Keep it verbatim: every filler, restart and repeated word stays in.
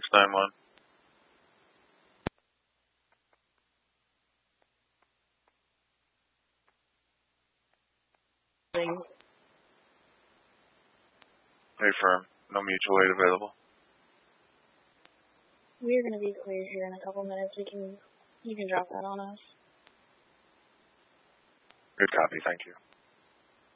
six nine one. Hey, firm. No mutual aid available. We're going to be clear here in a couple minutes. We can, you can drop that on us. Good copy. Thank you.